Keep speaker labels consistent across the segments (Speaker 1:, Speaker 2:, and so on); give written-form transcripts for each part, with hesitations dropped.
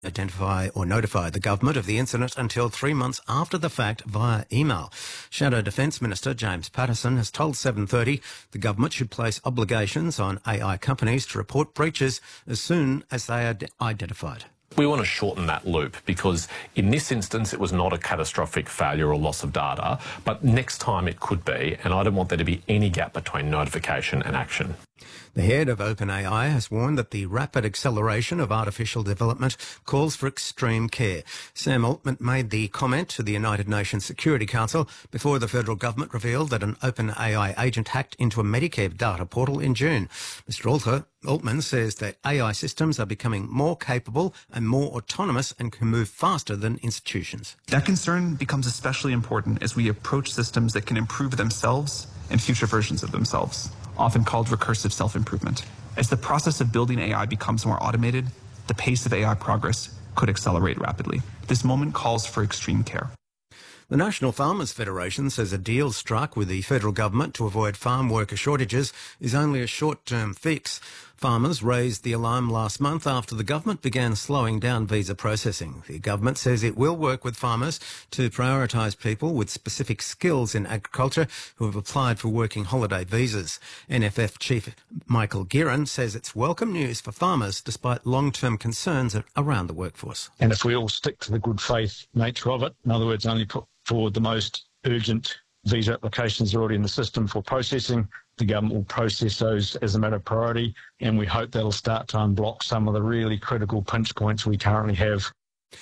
Speaker 1: identify or notify the government of the incident until 3 months after the fact via email. Shadow Defence Minister James Patterson has told 7:30 the government should place obligations on AI companies to report breaches as soon as they are identified.
Speaker 2: We want to shorten that loop because in this instance it was not a catastrophic failure or loss of data, but next time it could be, and I don't want there to be any gap between notification and action.
Speaker 1: The head of OpenAI has warned that the rapid acceleration of artificial development calls for extreme care. Sam Altman made the comment to the United Nations Security Council before the federal government revealed that an OpenAI agent hacked into a Medicare data portal in June. Mr. Altman says that AI systems are becoming more capable and more autonomous and can move faster than institutions.
Speaker 3: That concern becomes especially important as we approach systems that can improve themselves and future versions of themselves, often called recursive self-improvement. As the process of building AI becomes more automated, the pace of AI progress could accelerate rapidly. This moment calls for extreme care.
Speaker 1: The National Farmers Federation says a deal struck with the federal government to avoid farm worker shortages is only a short-term fix. Farmers raised the alarm last month after the government began slowing down visa processing. The government says it will work with farmers to prioritise people with specific skills in agriculture who have applied for working holiday visas. NFF Chief Michael Guerin says it's welcome news for farmers despite long-term concerns around the workforce.
Speaker 4: And if we all stick to the good faith nature of it, in other words, only put forward the most urgent visa applications already in the system for processing, the government will process those as a matter of priority, and we hope that'll start to unblock some of the really critical pinch points we currently have.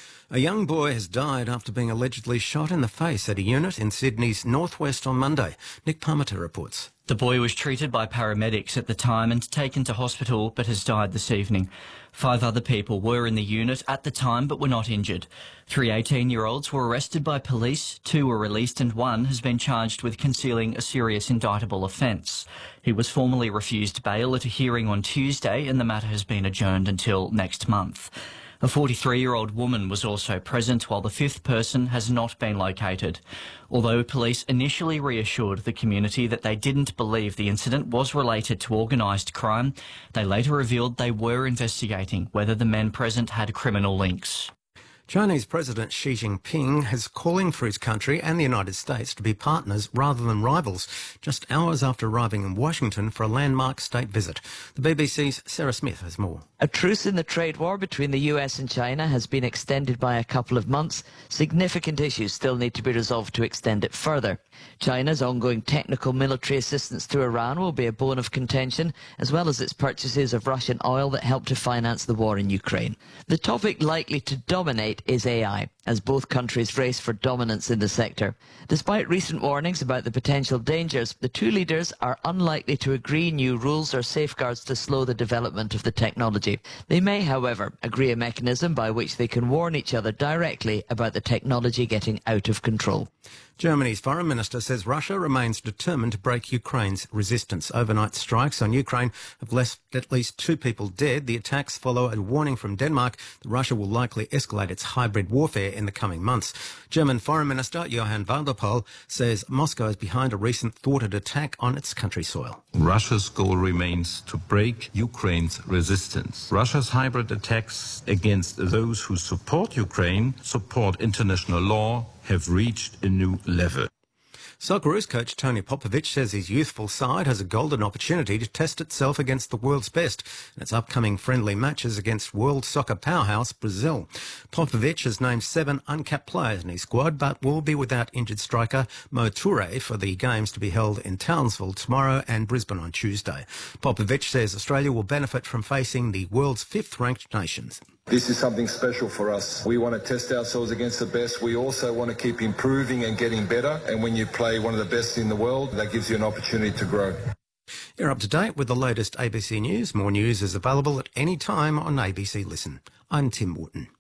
Speaker 1: A young boy has died after being allegedly shot in the face at a unit in Sydney's northwest on Monday. Nick Parmiter reports.
Speaker 5: The boy was treated by paramedics at the time and taken to hospital but has died this evening. 5 other people were in the unit at the time but were not injured. 3 18-year-olds were arrested by police, 2 were released and 1 has been charged with concealing a serious indictable offence. He was formally refused bail at a hearing on Tuesday and the matter has been adjourned until next month. A 43-year-old woman was also present while the 5th person has not been located. Although police initially reassured the community that they didn't believe the incident was related to organised crime, they later revealed they were investigating whether the men present had criminal links.
Speaker 1: Chinese President Xi Jinping is calling for his country and the United States to be partners rather than rivals, just hours after arriving in Washington for a landmark state visit. The BBC's Sarah Smith has more.
Speaker 6: A truce in the trade war between the US and China has been extended by a couple of months. Significant issues still need to be resolved to extend it further. China's ongoing technical military assistance to Iran will be a bone of contention, as well as its purchases of Russian oil that help to finance the war in Ukraine. The topic likely to dominate is AI, as both countries race for dominance in the sector. Despite recent warnings about the potential dangers, the two leaders are unlikely to agree new rules or safeguards to slow the development of the technology. They may, however, agree a mechanism by which they can warn each other directly about the technology getting out of control.
Speaker 1: Germany's foreign minister says Russia remains determined to break Ukraine's resistance. Overnight strikes on Ukraine have left at least 2 people dead. The attacks follow a warning from Denmark that Russia will likely escalate its hybrid warfare in the coming months. German Foreign Minister Johann van der Poel says Moscow is behind a recent thwarted attack on its country soil.
Speaker 7: Russia's goal remains to break Ukraine's resistance. Russia's hybrid attacks against those who support Ukraine, support international law, have reached a new level.
Speaker 1: Socceroos coach Tony Popovic says his youthful side has a golden opportunity to test itself against the world's best in its upcoming friendly matches against world soccer powerhouse Brazil. Popovic has named 7 uncapped players in his squad, but will be without injured striker Mo Toure for the games to be held in Townsville tomorrow and Brisbane on Tuesday. Popovic says Australia will benefit from facing the world's 5th-ranked nations.
Speaker 8: This is something special for us. We want to test ourselves against the best. We also want to keep improving and getting better. And when you play one of the best in the world, that gives you an opportunity to grow.
Speaker 1: You're up to date with the latest ABC News. More news is available at any time on ABC Listen. I'm Tim Wharton.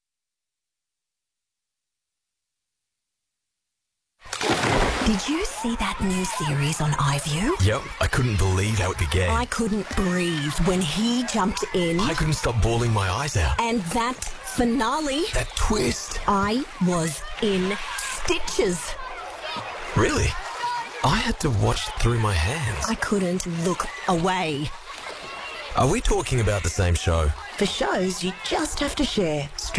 Speaker 9: Did you see that new series on iView?
Speaker 10: Yep, I couldn't believe how it began.
Speaker 9: I couldn't breathe when he jumped in.
Speaker 10: I couldn't stop bawling my eyes out.
Speaker 9: And that finale.
Speaker 10: That twist.
Speaker 9: I was in stitches.
Speaker 10: Really? I had to watch through my hands.
Speaker 9: I couldn't look away.
Speaker 10: Are we talking about the same show?
Speaker 9: For shows you just have to share.